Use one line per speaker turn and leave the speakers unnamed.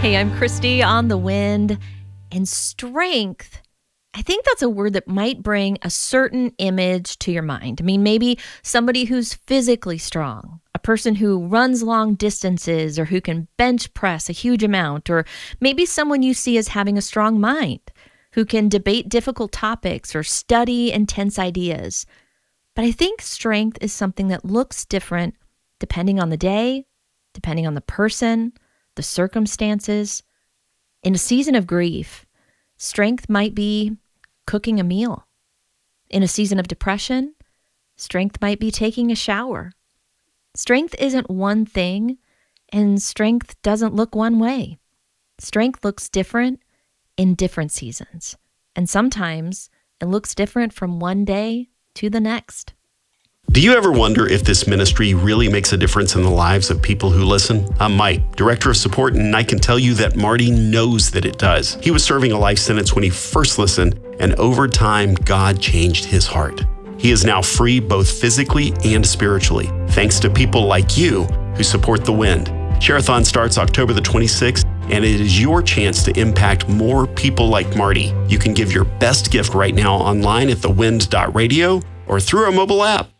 Hey, I'm Christy on The Wind. And strength, I think that's a word that might bring a certain image to your mind. I mean, maybe somebody who's physically strong, a person who runs long distances or who can bench press a huge amount, or maybe someone you see as having a strong mind, who can debate difficult topics or study intense ideas. But I think strength is something that looks different depending on the day, depending on the person, the circumstances. In a season of grief, strength might be cooking a meal. In a season of depression, strength might be taking a shower. Strength isn't one thing, and strength doesn't look one way. Strength looks different in different seasons, and sometimes it looks different from one day to the next.
Do you ever wonder if this ministry really makes a difference in the lives of people who listen? I'm Mike, Director of Support, and I can tell you that Marty knows that it does. He was serving a life sentence when he first listened, and over time, God changed his heart. He is now free both physically and spiritually, thanks to people like you who support The Wind. Share-a-thon starts October the 26th, and it is your chance to impact more people like Marty. You can give your best gift right now online at thewind.radio or through our mobile app.